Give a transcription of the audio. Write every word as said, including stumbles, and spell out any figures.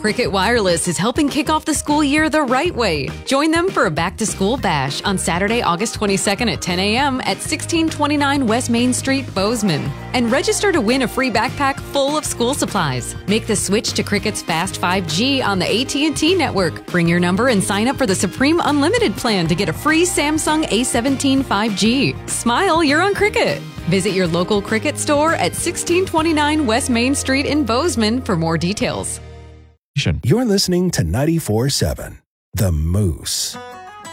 Cricket Wireless is helping kick off the school year the right way. Join them for a back-to-school bash on Saturday, August twenty-second at ten a.m. at sixteen twenty-nine West Main Street, Bozeman. And register to win a free backpack full of school supplies. Make the switch to Cricket's Fast five G on the A T and T network. Bring your number and sign up for the Supreme Unlimited plan to get a free Samsung A seventeen five G. Smile, you're on Cricket. Visit your local Cricket store at sixteen twenty-nine West Main Street in Bozeman for more details. You're listening to ninety-four point seven The Moose.